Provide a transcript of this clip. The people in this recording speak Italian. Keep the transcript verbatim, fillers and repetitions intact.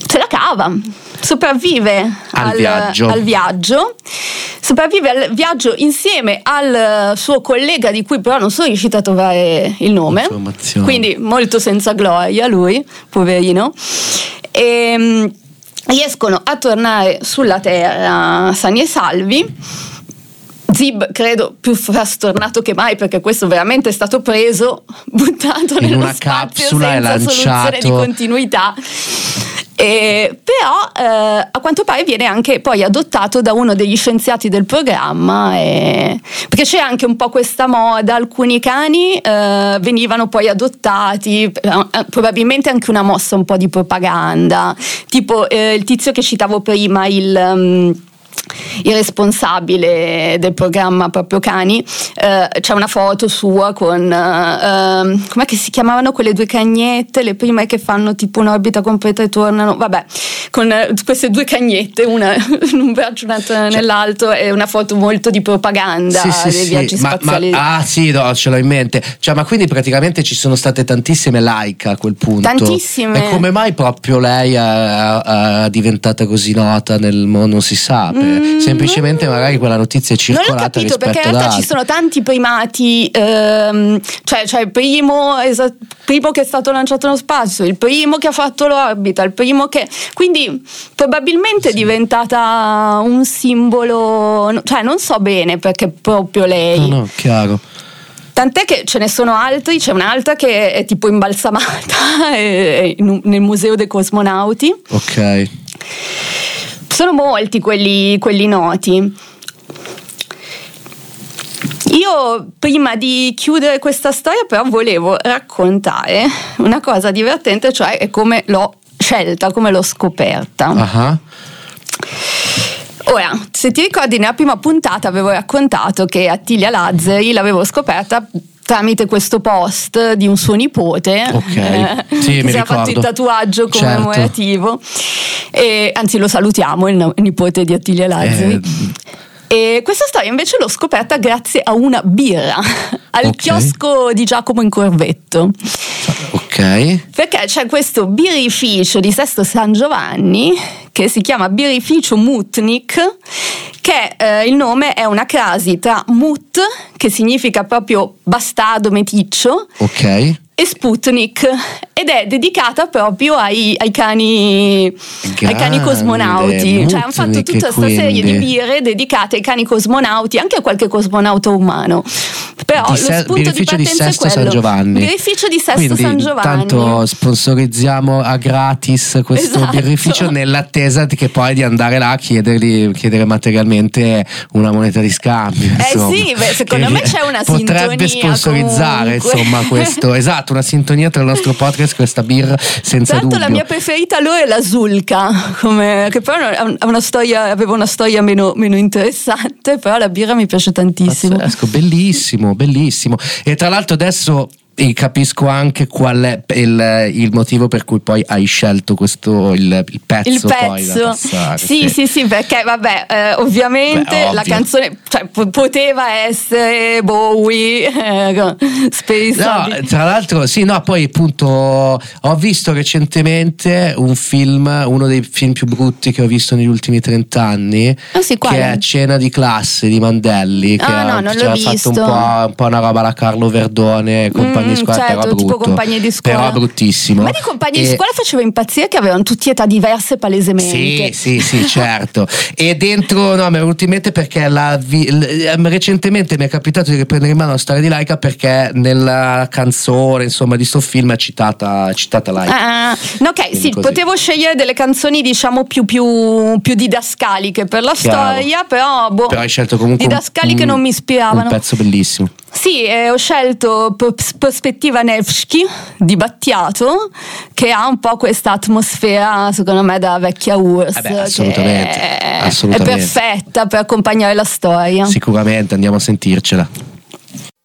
se la cava, sopravvive al, al, viaggio. al viaggio, sopravvive al viaggio insieme al suo collega di cui però non sono riuscita a trovare il nome, quindi molto senza gloria lui, poverino, e riescono a tornare sulla terra sani e salvi. Zib credo più frastornato che mai, perché questo veramente è stato preso, buttato in nello una capsula senza e soluzione di continuità. E, però eh, a quanto pare viene anche poi adottato da uno degli scienziati del programma, e, perché c'è anche un po' questa moda, alcuni cani eh, venivano poi adottati, eh, probabilmente anche una mossa un po' di propaganda, tipo eh, il tizio che citavo prima, il um, il responsabile del programma proprio cani, eh, c'è una foto sua con eh, com'è che si chiamavano quelle due cagnette, le prime che fanno tipo un'orbita completa e tornano, vabbè, con eh, queste due cagnette, una in un braccio, un'altra cioè, nell'altro, è una foto molto di propaganda sì, sì, dei sì. viaggi ma, spaziali. Ma, ah sì, no, ce l'ho in mente, cioè, ma quindi praticamente ci sono state tantissime like a quel punto. Tantissime. E come mai proprio lei è, è diventata così nota nel mondo, non si sa. Mm. Semplicemente magari quella notizia è circolata. Non l'ho capito, perché in realtà ci sono altri. tanti primati, ehm, cioè, cioè il primo, esa- primo che è stato lanciato nello spazio, il primo che ha fatto l'orbita, il primo che, quindi probabilmente sì. È diventata un simbolo, cioè non so bene perché proprio lei. No, no, chiaro. Tant'è che ce ne sono altri, c'è un'altra che è tipo imbalsamata è nel museo dei cosmonauti. Ok. Sono molti quelli, quelli noti. Io prima di chiudere questa storia però volevo raccontare una cosa divertente, cioè come l'ho scelta, come l'ho scoperta. Uh-huh. Ora, se ti ricordi nella prima puntata avevo raccontato che Attilia Lazzari l'avevo scoperta tramite questo post di un suo nipote, okay. eh, sì, che si era fatto il tatuaggio commemorativo, certo. E anzi lo salutiamo, il nipote di Attilia Lazzari. Eh. E questa storia invece l'ho scoperta grazie a una birra al okay. chiosco di Giacomo in Corvetto. Ok. Perché c'è questo birrificio di Sesto San Giovanni che si chiama Birrificio Mutnik, che eh, il nome è una crasi tra Mut, che significa proprio bastardo, meticcio, ok, e Sputnik, ed è dedicata proprio ai, ai cani Grande, ai cani cosmonauti. Mutnik, cioè hanno fatto tutta questa serie di birre dedicate ai cani cosmonauti, anche a qualche cosmonauta umano. Però di lo se- spunto di partenza di è quello. San Giovanni. Birrificio di Sesto Quindi, San Giovanni. Tanto sponsorizziamo a gratis questo esatto. birrificio nell'attesa che poi di andare là a chiedergli, chiedere materialmente una moneta di scambio. Eh insomma, sì, beh, secondo me c'è una potrebbe sintonia sponsorizzare comunque. Insomma questo, esatto, una sintonia tra il nostro podcast e questa birra senza Tanto dubbio. La mia preferita allora è la Zulka, come, che però ha una storia, aveva una storia meno, meno interessante, però la birra mi piace tantissimo. Pazzesco, bellissimo, bellissimo. E tra l'altro adesso e capisco anche qual è il, il motivo per cui poi hai scelto questo il, il pezzo, il pezzo. Poi da passare, sì, sì sì sì perché vabbè eh, ovviamente Beh, la canzone cioè, p- poteva essere Bowie eh, Space no, tra l'altro sì no poi appunto ho visto recentemente un film, uno dei film più brutti che ho visto negli ultimi trent'anni, oh, sì, che è Cena di classe di Mandelli, che ah, ha, no, non che l'ho ha visto. fatto un po', un po' una roba alla Carlo Verdone e compagnia Mm, di scuola, certo, però tipo brutto, compagnie di scuola, però bruttissimo. Ma di compagnie e... di scuola faceva impazzire che avevano tutti età diverse palesemente. Sì, sì, sì, certo. E dentro, no, mi è venuto in mente perché la vi... l... recentemente mi è capitato di riprendere in mano la storia di Laika, perché nella canzone, insomma, di sto film è citata, citata Laika. Ah, no, ok, quindi sì, così. Potevo scegliere delle canzoni, diciamo, più, più, più didascaliche per la Chiaro. storia, però, boh, però hai scelto comunque didascaliche un, non mi ispiravano. Un pezzo bellissimo. Sì, eh, ho scelto Prospettiva Nevsky di Battiato, che ha un po' questa atmosfera, secondo me, da vecchia U R S. Eh beh, assolutamente, è, assolutamente. È perfetta per accompagnare la storia. Sicuramente, andiamo a sentircela.